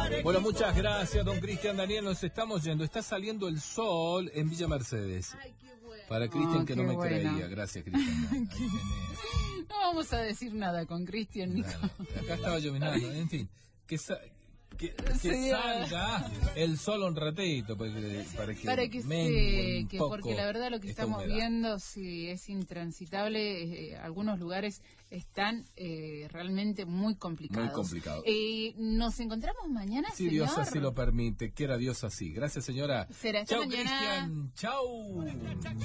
Bueno, muchas gracias, don Cristian Daniel. Nos estamos yendo. Está saliendo el sol en Villa Mercedes. Ay, qué bueno. Para Cristian, que no me bueno. creía. Gracias, Cristian. No vamos a decir nada con Cristian, Nico. Acá estaba llovinando. En fin, que salga el sol un ratito para que seque, porque la verdad lo que estamos viendo sí es intransitable. Algunos lugares están realmente muy complicados. Muy complicado. Nos encontramos mañana, si señor. Dios así lo permite, quiera Dios así. Gracias, señora. Será esta mañana. Cristian. Chau.